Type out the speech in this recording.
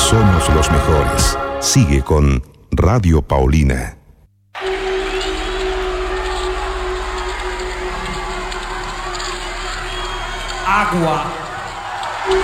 somos los mejores. Sigue con Radio Paulina. Agua.